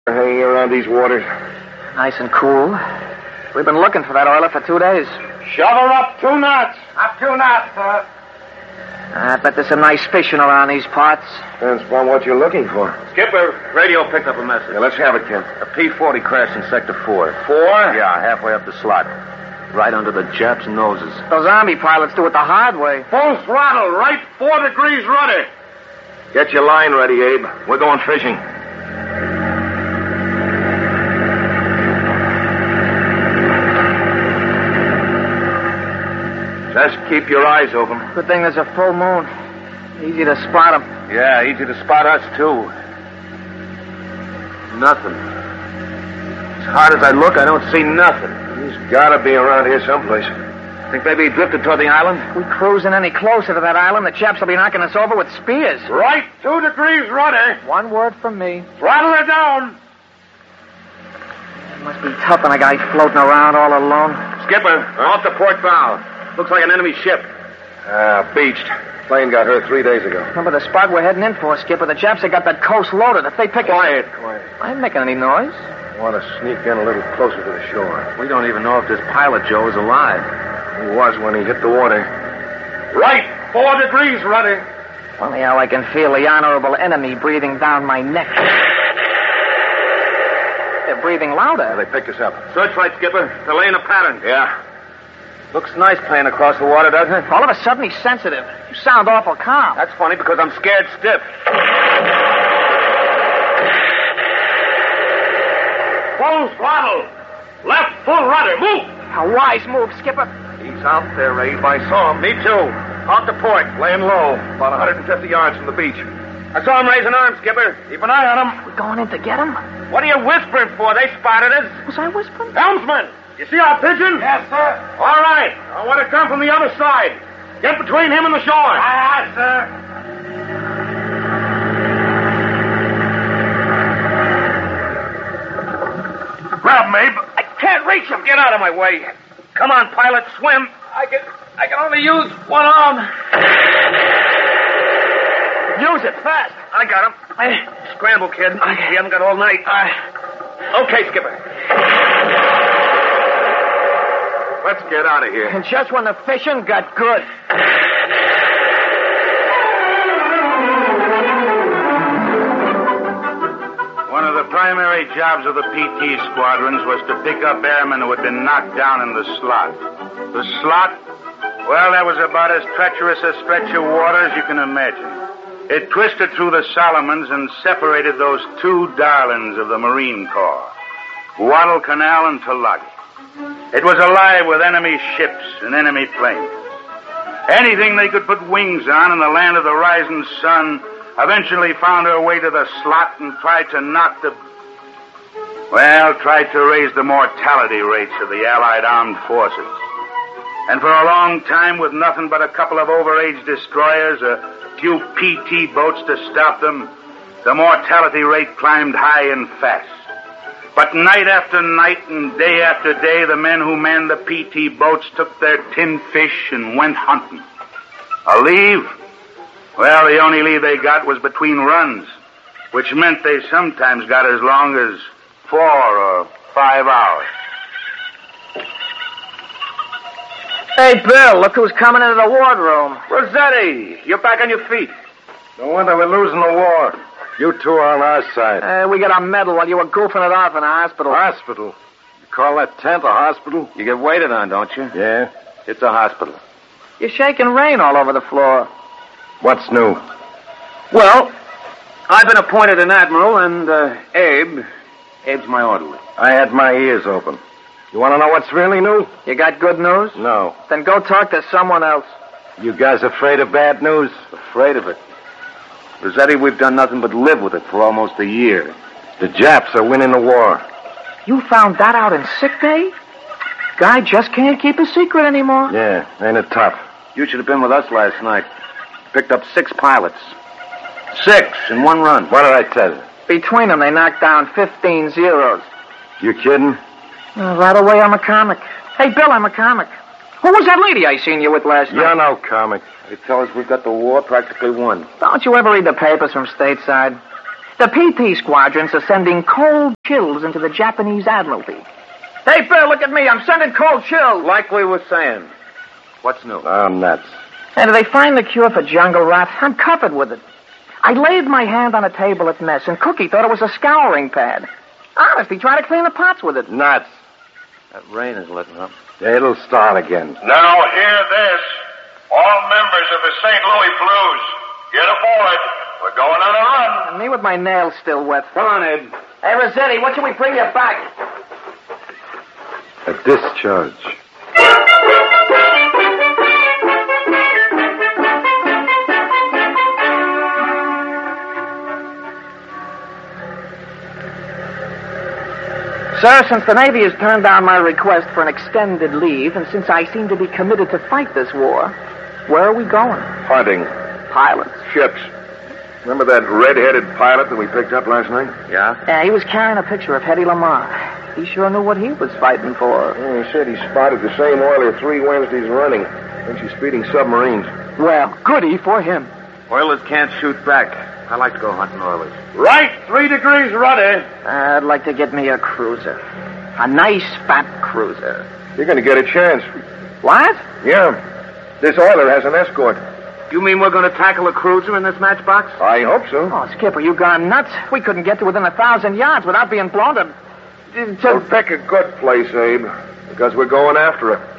hanging around these waters? Nice and cool. We've been looking for that oiler for 2 days. Shove her up 2 knots. Up 2 knots, sir. I bet there's some nice fishing around these parts. Depends upon what you're looking for. Skipper, radio picked up a message. Yeah, let's have it, Ken. A P-40 crashed in Sector 4. 4? Yeah, halfway up the slot. Right under the Japs' noses. Those Army pilots do it the hard way. Full throttle, right 4 degrees rudder. Get your line ready, Abe. We're going fishing. Just keep your eyes open. Good thing there's a full moon. Easy to spot 'em. Yeah, easy to spot us, too. Nothing. As hard as I look, I don't see nothing. He's got to be around here someplace. Think maybe he drifted toward the island? If we cruising any closer to that island, the chaps will be knocking us over with spears. Right 2 degrees rudder. One word from me. Throttle her down. It must be tough on a guy floating around all alone. Skipper, off the port bow. Looks like an enemy ship. Beached. Plane got hurt 3 days ago. Remember the spot we're heading in for, Skipper? The chaps have got that coast loaded. If they pick Quiet. I ain't making any noise. I want to sneak in a little closer to the shore. We don't even know if this pilot, Joe, is alive. He was when he hit the water. Right 4 degrees rudder. Funny how I can feel the honorable enemy breathing down my neck. They're breathing louder. They picked us up. Searchlight, Skipper. They're laying a pattern. Yeah. Looks nice playing across the water, doesn't it? All of a sudden, he's sensitive. You sound awful calm. That's funny because I'm scared stiff. Full throttle. Left full rudder. Move. A wise move, Skipper. He's out there, Abe. I saw him. Me too. Off the port. Laying low, about 150 yards from the beach. I saw him raise an arm, Skipper. Keep an eye on him. We're going in to get him? What are you whispering for? They spotted us. Was I whispering? Helmsman, you see our pigeon? Yes, sir. All right. I want to come from the other side. Get between him and the shore. Aye, sir. Grab him, Abe. I can't reach him. Get out of my way. Come on, pilot, swim. I can only use one arm. Use it fast. I got him. Scramble, kid. We haven't got all night. Okay, Skipper. Let's get out of here. And just when the fishing got good. One of the primary jobs of the PT squadrons was to pick up airmen who had been knocked down in the slot. The slot? Well, that was about as treacherous a stretch of water as you can imagine. It twisted through the Solomons and separated those 2 darlings of the Marine Corps, Guadalcanal and Tulagi. It was alive with enemy ships and enemy planes. Anything they could put wings on in the land of the rising sun eventually found her way to the slot and tried to raise the mortality rates of the Allied armed forces. And for a long time, with nothing but a couple of overage destroyers, a few PT boats to stop them, the mortality rate climbed high and fast. But night after night and day after day, the men who manned the PT boats took their tinned fish and went hunting. A leave? Well, the only leave they got was between runs, which meant they sometimes got as long as 4 or 5 hours. Hey, Bill, look who's coming into the wardroom. Rossetti, you're back on your feet. No wonder we're losing the war. You two are on our side. We got a medal while you were goofing it off in a hospital. Hospital? You call that tent a hospital? You get waited on, don't you? Yeah. It's a hospital. You're shaking rain all over the floor. What's new? Well, I've been appointed an admiral, and Abe's my orderly. I had my ears open. You want to know what's really new? You got good news? No. Then go talk to someone else. You guys afraid of bad news? Afraid of it. Rossetti, we've done nothing but live with it for almost a year. The Japs are winning the war. You found that out in sick day? Guy just can't keep a secret anymore. Yeah, ain't it tough? You should have been with us last night. Picked up 6 pilots. 6 in one run. What did I tell you? Between them, they knocked down 15 zeros. You kidding? Right away, I'm a comic. Hey, Bill, I'm a comic. Who was that lady I seen you with last night? You're no comic. They tell us we've got the war practically won. Don't you ever read the papers from stateside? The PT squadrons are sending cold chills into the Japanese Admiralty. Hey, Bill, look at me. I'm sending cold chills. Like we were saying. What's new? Oh, nuts. And did they find the cure for jungle rot? I'm covered with it. I laid my hand on a table at mess, and Cookie thought it was a scouring pad. Honest, he tried to clean the pots with it. Nuts. That rain is letting up. It'll start again. Now hear this. All members of the St. Louis Blues, get aboard. We're going on a run. And me with my nails still wet. Come on, Ed. Hey, Rossetti, what should we bring you back? A discharge. Sir, since the Navy has turned down my request for an extended leave, and since I seem to be committed to fight this war, where are we going? Hunting. Pilots. Ships. Remember that red-headed pilot that we picked up last night? Yeah? Yeah, he was carrying a picture of Hedy Lamarr. He sure knew what he was fighting for. Yeah, he said he spotted the same oiler 3 Wednesdays running. And she's speeding submarines. Well, goody for him. Oilers can't shoot back. I like to go hunting oilers. Right, 3 degrees rudder. I'd like to get me a cruiser. A nice, fat cruiser. You're going to get a chance. What? Yeah. This oiler has an escort. You mean we're going to tackle a cruiser in this matchbox? I hope so. Oh, Skipper, you gone nuts? We couldn't get to within 1,000 yards without being blown to... Well, pick a good place, Abe, because we're going after her.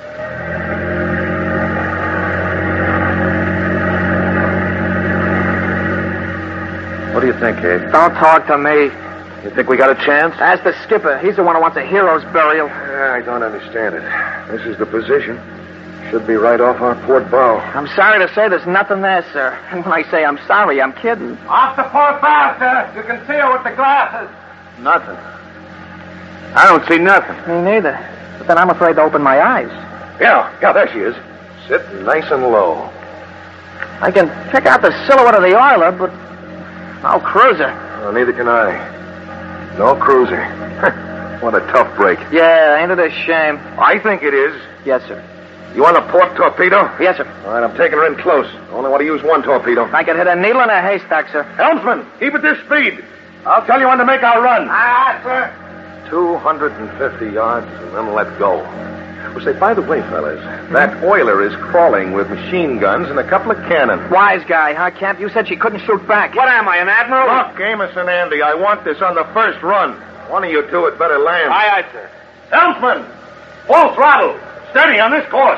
What do you think, Ed? Don't talk to me. You think we got a chance? Ask the skipper. He's the one who wants a hero's burial. I don't understand it. This is the position. Should be right off our port bow. I'm sorry to say there's nothing there, sir. And when I say I'm sorry, I'm kidding. Off the port bow, sir. You can see her with the glasses. Nothing. I don't see nothing. Me neither. But then I'm afraid to open my eyes. Yeah, there she is. Sitting nice and low. I can pick out the silhouette of the oiler, but no cruiser. Well, neither can I. No cruiser. What a tough break. Yeah, ain't it a shame? I think it is. Yes, sir. You want a port torpedo? Yes, sir. All right, I'm taking her in close. Only want to use one torpedo. I could hit a needle in a haystack, sir. Helmsman, keep at this speed. I'll tell you when to make our run. Aye, sir. 250 yards and then let go. Well, say, by the way, fellas, that oiler is crawling with machine guns and a couple of cannon. Wise guy, huh, Camp? You said she couldn't shoot back. What am I, an admiral? Look, Amos and Andy, I want this on the first run. One of you two had better land. Aye, aye, sir. Helmsman, full throttle. Steady on this course.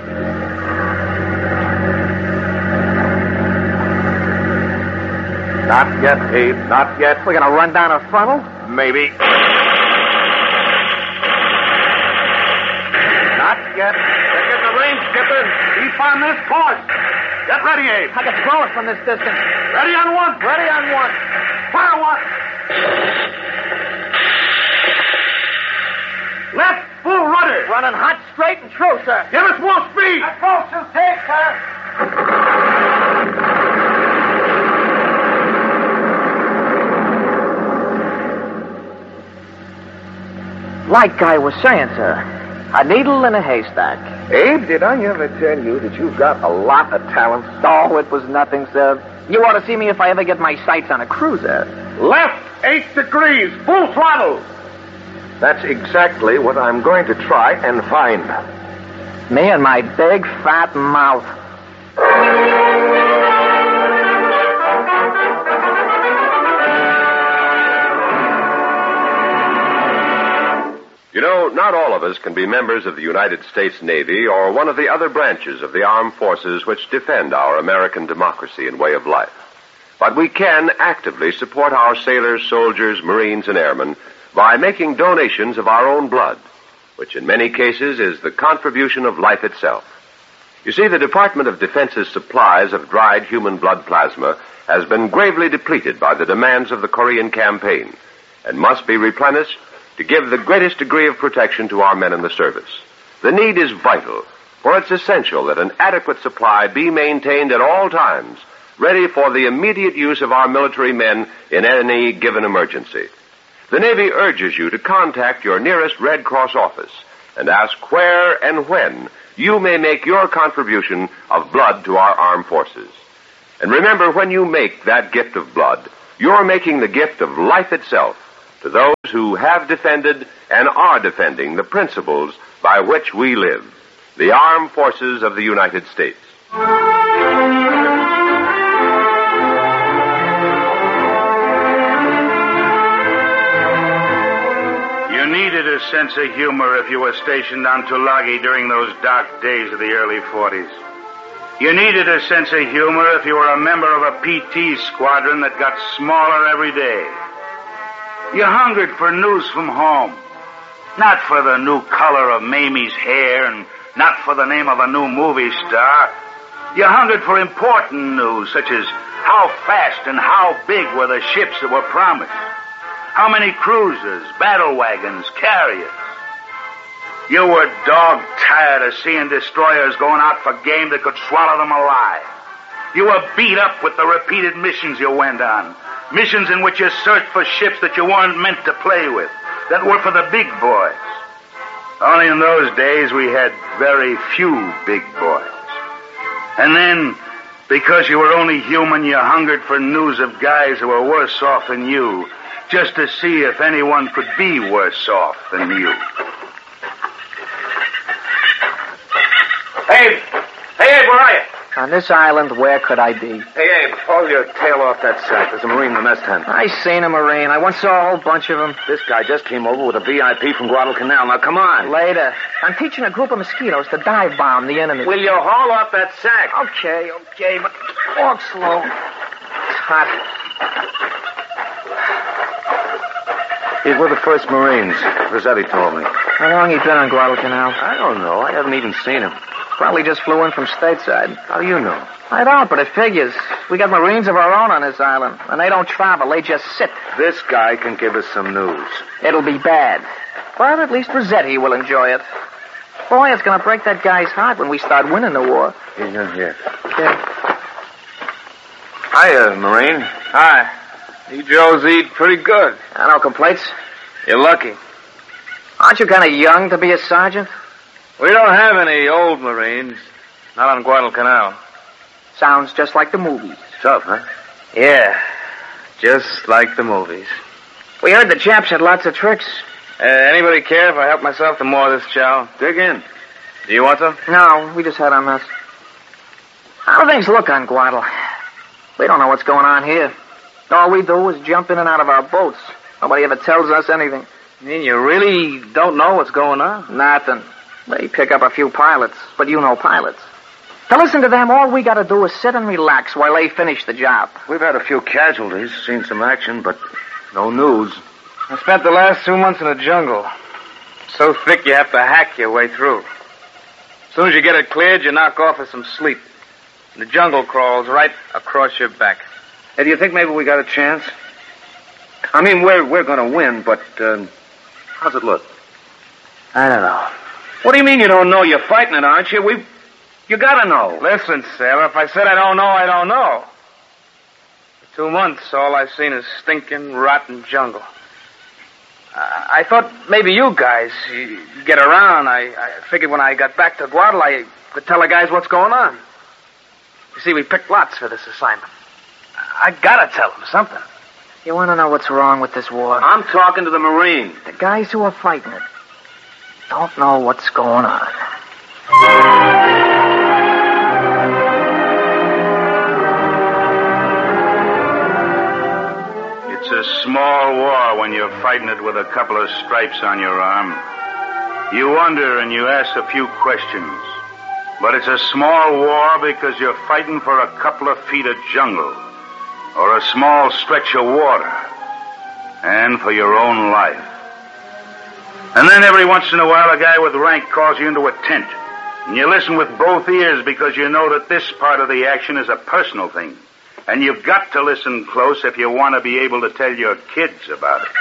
Not yet, Abe, not yet. We're gonna run down her frontal? Maybe. Not yet. Get in the range, Skipper. Keep on this course. Get ready, Abe. I can throw it from this distance. Ready on one. Ready on one. Fire one. Left full rudder. Running hot, straight, and true, sir. Give us more speed. That's all she'll take, sir. Like I was saying, sir, a needle in a haystack. Abe, did I ever tell you that you've got a lot of talent? Oh, it was nothing, sir. You ought to see me if I ever get my sights on a cruiser. Left 8 degrees. Full throttle. That's exactly what I'm going to try and find. Me and my big, fat mouth. You know, not all of us can be members of the United States Navy or one of the other branches of the armed forces which defend our American democracy and way of life. But we can actively support our sailors, soldiers, Marines, and airmen by making donations of our own blood, which in many cases is the contribution of life itself. You see, the Department of Defense's supplies of dried human blood plasma has been gravely depleted by the demands of the Korean campaign and must be replenished to give the greatest degree of protection to our men in the service. The need is vital, for it's essential that an adequate supply be maintained at all times, ready for the immediate use of our military men in any given emergency. The Navy urges you to contact your nearest Red Cross office and ask where and when you may make your contribution of blood to our armed forces. And remember, when you make that gift of blood, you're making the gift of life itself to those who have defended and are defending the principles by which we live, the armed forces of the United States. You needed a sense of humor if you were stationed on Tulagi during those dark days of the early 40s. You needed a sense of humor if you were a member of a PT squadron that got smaller every day. You hungered for news from home. Not for the new color of Mamie's hair and not for the name of a new movie star. You hungered for important news, such as how fast and how big were the ships that were promised. How many cruisers, battle wagons, carriers. You were dog-tired of seeing destroyers going out for game that could swallow them alive. You were beat up with the repeated missions you went on. Missions in which you searched for ships that you weren't meant to play with, that were for the big boys. Only in those days we had very few big boys. And then, because you were only human, you hungered for news of guys who were worse off than you, just to see if anyone could be worse off than you. Abe! Hey, Abe, where are you? On this island, where could I be? Hey, Abe, pull your tail off that sack. There's a Marine in the mess tent. I seen a Marine. I once saw a whole bunch of them. This guy just came over with a VIP from Guadalcanal. Now, come on. Later. I'm teaching a group of mosquitoes to dive bomb the enemy. Will you haul off that sack? Okay, but walk slow. It's hot. These were the first Marines. Rossetti told me. How long you been on Guadalcanal? I don't know. I haven't even seen him. Probably just flew in from stateside. How do you know? I don't, but it figures. We got Marines of our own on this island, and they don't travel. They just sit. This guy can give us some news. It'll be bad. But at least Rossetti will enjoy it. Boy, it's going to break that guy's heart when we start winning the war. He's in here. Yeah. Hiya, Marine. Hi. You Joes eat pretty good. No complaints. You're lucky. Aren't you kind of young to be a sergeant? We don't have any old Marines. Not on Guadalcanal. Sounds just like the movies. Tough, huh? Yeah. Just like the movies. We heard the chaps had lots of tricks. Anybody care if I help myself to more of this chow? Dig in. Do you want some? No, we just had our mess. How do things look on Guadal? We don't know what's going on here. All we do is jump in and out of our boats. Nobody ever tells us anything. You mean you really don't know what's going on? Nothing. They pick up a few pilots, but you know pilots. To listen to them, all we got to do is sit and relax while they finish the job. We've had a few casualties, seen some action, but no news. I spent the last 2 months in the jungle. So thick you have to hack your way through. As soon as you get it cleared, you knock off for some sleep. The jungle crawls right across your back. Hey, do you think maybe we got a chance? I mean, we're going to win, but how's it look? I don't know. What do you mean you don't know? You're fighting it, aren't you? You got to know. Listen, Sailor, if I said I don't know, I don't know. For 2 months, all I've seen is stinking, rotten jungle. I thought maybe you guys, you get around. I figured when I got back to Guadal, I could tell the guys what's going on. You see, we picked lots for this assignment. I gotta tell them something. You want to know what's wrong with this war? I'm talking to the Marine. The guys who are fighting it don't know what's going on. It's a small war when you're fighting it with a couple of stripes on your arm. You wonder and you ask a few questions. But it's a small war because you're fighting for a couple of feet of jungle or a small stretch of water and for your own life. And then every once in a while a guy with rank calls you into a tent. And you listen with both ears because you know that this part of the action is a personal thing. And you've got to listen close if you want to be able to tell your kids about it.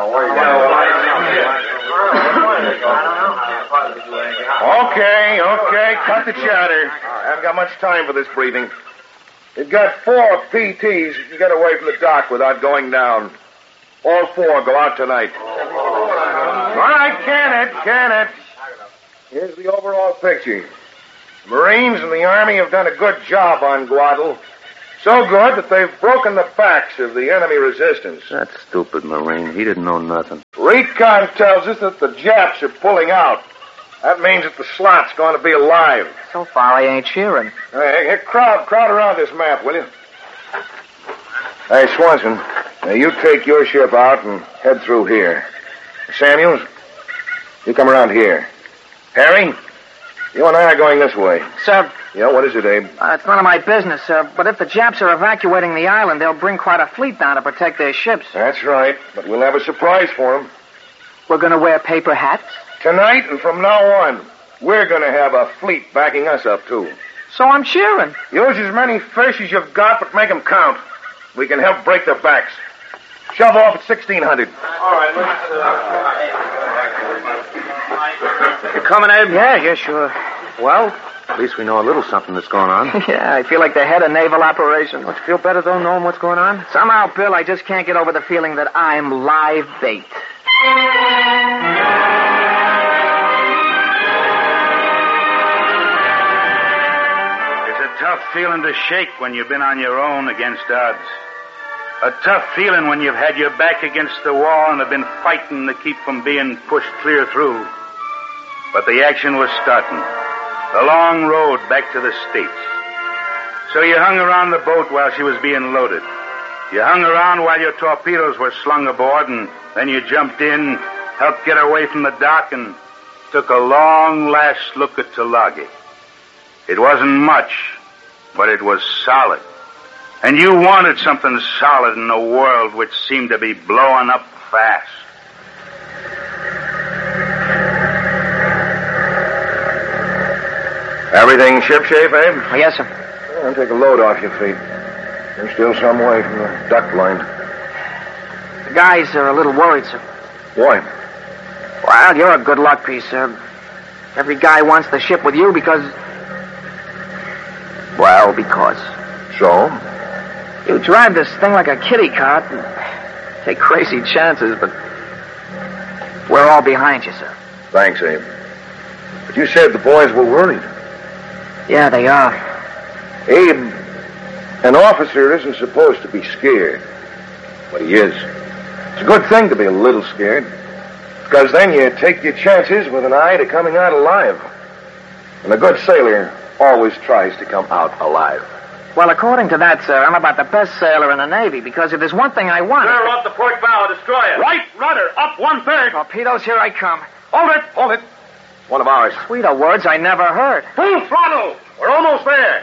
Okay, cut the chatter. I haven't got much time for this briefing. You've got 4 PTs. You can get away from the dock without going down. All 4 go out tonight. All right, can it. Here's the overall picture. Marines and the Army have done a good job on Guadal. So good that they've broken the backs of the enemy resistance. That stupid Marine. He didn't know nothing. Recon tells us that the Japs are pulling out. That means that the slot's going to be alive. So far, I ain't cheering. Hey, crowd around this map, will you? Hey, Swanson, now you take your ship out and head through here. Samuels, you come around here. Harry, you and I are going this way. Sir, Yeah, what is it, Abe? it's none of my business, sir, but if the Japs are evacuating the island, they'll bring quite a fleet down to protect their ships. That's right, but we'll have a surprise for them. We're going to wear paper hats? Tonight and from now on, we're going to have a fleet backing us up, too. So I'm cheering. Use as many fish as you've got, but make them count. We can help break their backs. Shove off at 1600. All right, You coming, Abe? Yeah, sure. Well, at least we know a little something that's going on. Yeah, I feel like the head of naval operations. Don't you feel better, though, knowing what's going on? Somehow, Bill, I just can't get over the feeling that I'm live bait. It's a tough feeling to shake when you've been on your own against odds. A tough feeling when you've had your back against the wall and have been fighting to keep from being pushed clear through. But the action was starting. The long road back to the States. So you hung around the boat while she was being loaded. You hung around while your torpedoes were slung aboard, and then you jumped in, helped get away from the dock, and took a long last look at Tulagi. It wasn't much, but it was solid. And you wanted something solid in a world which seemed to be blowing up fast. Everything shipshape, Abe? Oh, yes, sir. I'll take a load off your feet. You're still some way from the duck blind. The guys are a little worried, sir. Why? Well, you're a good luck piece, sir. Every guy wants the ship with you because... Well, because... So? You drive this thing like a kitty cart and take crazy chances, but... We're all behind you, sir. Thanks, Abe. But you said the boys were worried. Yeah, they are. Abe, an officer isn't supposed to be scared. But he is. It's a good thing to be a little scared. Because then you take your chances with an eye to coming out alive. And a good sailor always tries to come out alive. Well, according to that, sir, I'm about the best sailor in the Navy, because if there's one thing I want... Sir, off the port bow, destroyer. Right rudder, up 1/3. Torpedoes, here I come. Hold it. Hold it. One of ours. Sweeter words I never heard. Full throttle. We're almost there.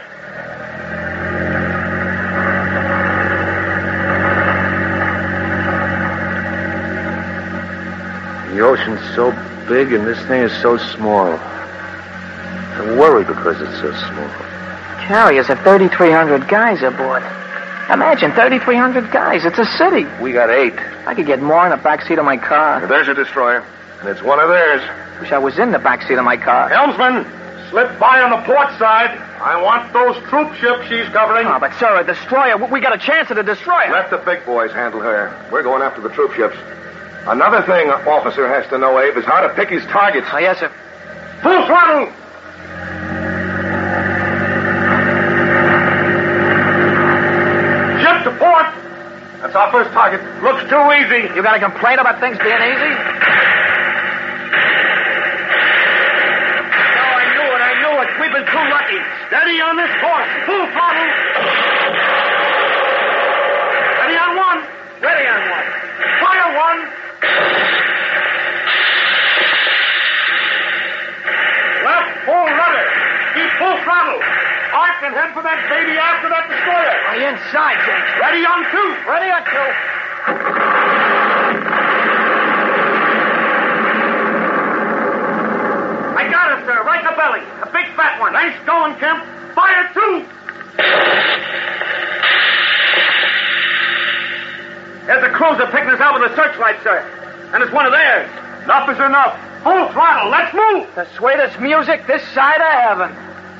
The ocean's so big and this thing is so small. I worry because it's so small. Carriers have 3,300 guys aboard. Imagine 3,300 guys. It's a city. We got 8. I could get more in the backseat of my car. There's a destroyer. And it's one of theirs. Wish I was in the backseat of my car. Helmsman, slip by on the port side. I want those troop ships she's covering. Oh, but, sir, a destroyer. We got a chance at a destroyer. Let the big boys handle her. We're going after the troop ships. Another thing an officer has to know, Abe, is how to pick his targets. Oh, yes, sir. Full throttle. Ship to port. That's our first target. Looks too easy. You got a complaint about things being easy? I knew it. We've been too lucky. Steady on this course. Full throttle. Ready on one. Ready on one. Fire one. Left full rudder. Keep full throttle. Arc and head for that baby after that destroyer. Inside, James. Ready on two. Ready on two. I got her, sir. Right in the belly. A big fat one. Nice going, Kemp. Fire two. There's a cruiser picking us out with a searchlight, sir. And it's one of theirs. Enough is enough. Full throttle. Let's move. The sweetest music this side of heaven.